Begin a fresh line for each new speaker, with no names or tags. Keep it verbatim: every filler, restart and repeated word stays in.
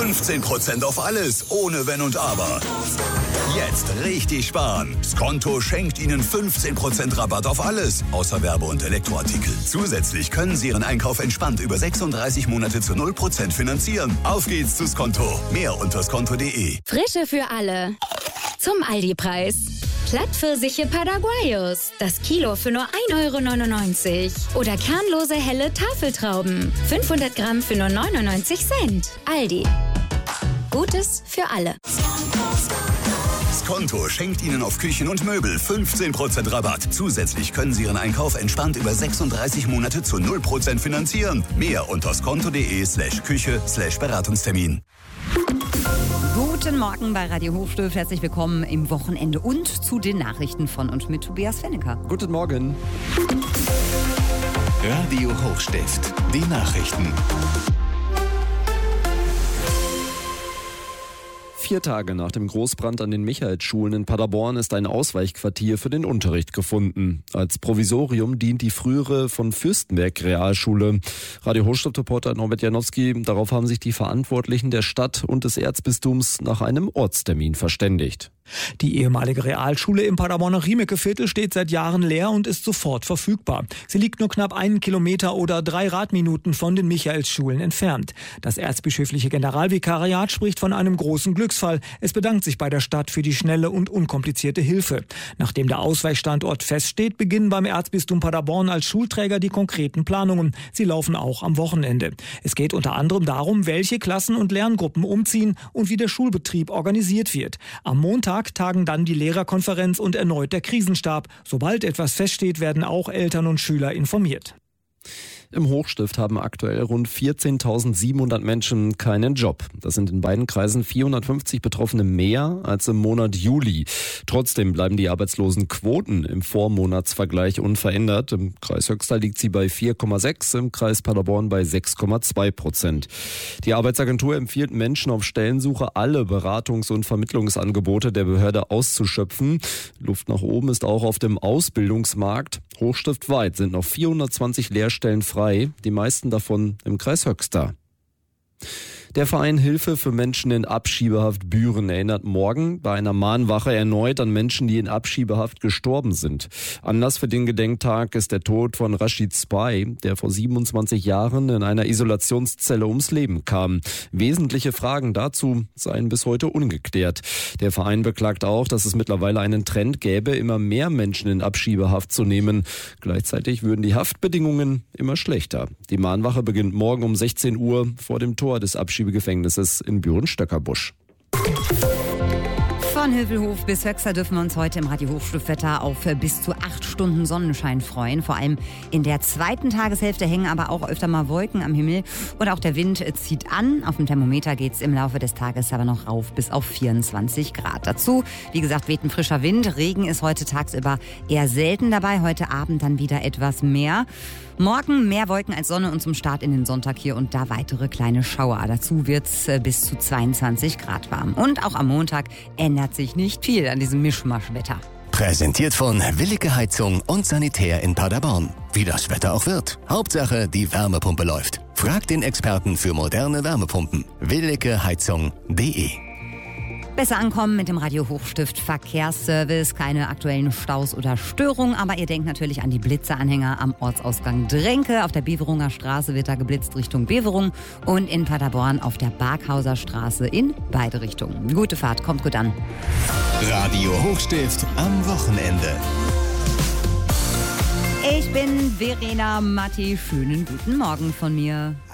fünfzehn Prozent auf alles, ohne Wenn und Aber. Jetzt richtig sparen. Skonto schenkt Ihnen fünfzehn Prozent Rabatt auf alles, außer Werbe- und Elektroartikel. Zusätzlich können Sie Ihren Einkauf entspannt über sechsunddreißig Monate zu null Prozent finanzieren. Auf geht's zu Skonto. Mehr unter skonto punkt de.
Frische für alle. Zum Aldi-Preis. Plattpfirsiche Paraguayos. Das Kilo für nur ein Euro neunundneunzig. Oder kernlose helle Tafeltrauben. fünfhundert Gramm für nur neunundneunzig Cent. Aldi. Gutes für alle.
Skonto schenkt Ihnen auf Küchen und Möbel fünfzehn Prozent Rabatt. Zusätzlich können Sie Ihren Einkauf entspannt über sechsunddreißig Monate zu null Prozent finanzieren. Mehr unter skonto punkt de slash Küche slash Beratungstermin.
Guten Morgen bei Radio Hochstift. Herzlich willkommen im Wochenende und zu den Nachrichten von und mit Tobias Fennecker.
Guten Morgen.
Radio Hochstift, die Nachrichten.
Vier Tage nach dem Großbrand an den Michaelsschulen in Paderborn ist ein Ausweichquartier für den Unterricht gefunden. Als Provisorium dient die frühere von Fürstenberg Realschule. Radio Hochstift-Reporter Norbert Janowski, darauf haben sich die Verantwortlichen der Stadt und des Erzbistums nach einem Ortstermin verständigt.
Die ehemalige Realschule im Paderborner Riemeke-Viertel steht seit Jahren leer und ist sofort verfügbar. Sie liegt nur knapp einen Kilometer oder drei Radminuten von den Michaelsschulen entfernt. Das erzbischöfliche Generalvikariat spricht von einem großen Glücksfall. Es bedankt sich bei der Stadt für die schnelle und unkomplizierte Hilfe. Nachdem der Ausweichstandort feststeht, beginnen beim Erzbistum Paderborn als Schulträger die konkreten Planungen. Sie laufen auch am Wochenende. Es geht unter anderem darum, welche Klassen und Lerngruppen umziehen und wie der Schulbetrieb organisiert wird. Am Montag tagen dann die Lehrerkonferenz und erneut der Krisenstab. Sobald etwas feststeht, werden auch Eltern und Schüler informiert.
Im Hochstift haben aktuell rund vierzehntausendsiebenhundert Menschen keinen Job. Das sind in beiden Kreisen vierhundertfünfzig Betroffene mehr als im Monat Juli. Trotzdem bleiben die Arbeitslosenquoten im Vormonatsvergleich unverändert. Im Kreis Höxter liegt sie bei vier Komma sechs, im Kreis Paderborn bei sechs Komma zwei Prozent. Die Arbeitsagentur empfiehlt Menschen auf Stellensuche, alle Beratungs- und Vermittlungsangebote der Behörde auszuschöpfen. Luft nach oben ist auch auf dem Ausbildungsmarkt. Hochstiftweit sind noch vierhundertzwanzig Lehrstellen frei, die meisten davon im Kreis Höxter. Der Verein Hilfe für Menschen in Abschiebehaft Büren erinnert morgen bei einer Mahnwache erneut an Menschen, die in Abschiebehaft gestorben sind. Anlass für den Gedenktag ist der Tod von Rashid Spy, der vor siebenundzwanzig Jahren in einer Isolationszelle ums Leben kam. Wesentliche Fragen dazu seien bis heute ungeklärt. Der Verein beklagt auch, dass es mittlerweile einen Trend gäbe, immer mehr Menschen in Abschiebehaft zu nehmen. Gleichzeitig würden die Haftbedingungen immer schlechter. Die Mahnwache beginnt morgen um sechzehn Uhr vor dem Tor des Abschiebegefängnisses Gefängnisses in Büren-Stöckerbusch.
Von Hövelhof bis Höxter dürfen wir uns heute im Radio Hochstiftwetter auf bis zu acht Stunden Sonnenschein freuen. Vor allem in der zweiten Tageshälfte hängen aber auch öfter mal Wolken am Himmel und auch der Wind zieht an. Auf dem Thermometer geht es im Laufe des Tages aber noch rauf bis auf vierundzwanzig Grad. Dazu, wie gesagt, weht ein frischer Wind. Regen ist heute tagsüber eher selten dabei, heute Abend dann wieder etwas mehr. Morgen mehr Wolken als Sonne und zum Start in den Sonntag hier und da weitere kleine Schauer. Dazu wird's bis zu zweiundzwanzig Grad warm. Und auch am Montag ändert sich nicht viel an diesem Mischmaschwetter.
Präsentiert von Willige Heizung und Sanitär in Paderborn. Wie das Wetter auch wird. Hauptsache, die Wärmepumpe läuft. Fragt den Experten für moderne Wärmepumpen. willige heizung punkt de.
Besser ankommen mit dem Radio Hochstift Verkehrsservice. Keine aktuellen Staus oder Störungen, aber ihr denkt natürlich an die Blitzeanhänger am Ortsausgang Dränke. Auf der Beverunger Straße wird da geblitzt Richtung Beverung und in Paderborn auf der Barkhauser Straße in beide Richtungen. Gute Fahrt, kommt gut an.
Radio Hochstift am Wochenende.
Ich bin Verena Matti. Schönen guten Morgen von mir.